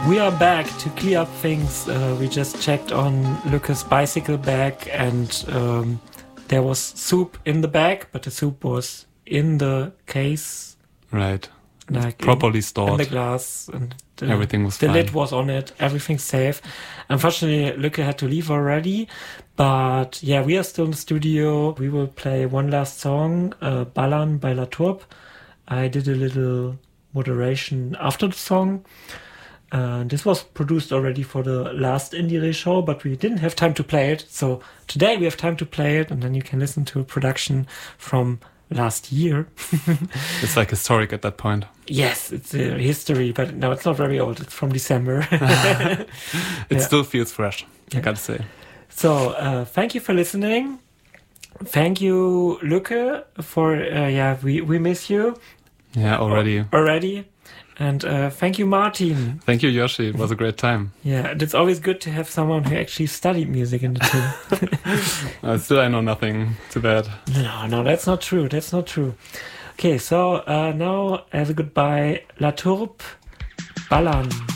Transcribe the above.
We are back to clear up things. We just checked on Lucas' bicycle bag, and there was soup in the bag, but the soup was in the case. Right. Like properly stored. In the glass. And everything was fine. The lid was on it. Everything's safe. Unfortunately, Luke had to leave already. But yeah, we are still in the studio. We will play one last song, Ballern by La Tourbe. I did a little moderation after the song. This was produced already for the last Indie show, but we didn't have time to play it. So today we have time to play it, and then you can listen to a production from last year. It's like historic at that point. Yes, it's a history, but no, it's not very old. It's from December. It still feels fresh, I gotta say. So thank you for listening. Thank you, Luke, for, we miss you. Yeah, already. And thank you, Martin. Thank you, Yoshi. It was a great time. Yeah, and it's always good to have someone who actually studied music in the team. Still, I know nothing too bad. No, that's not true. Okay, so now as a goodbye, La Tourbe, Ballern.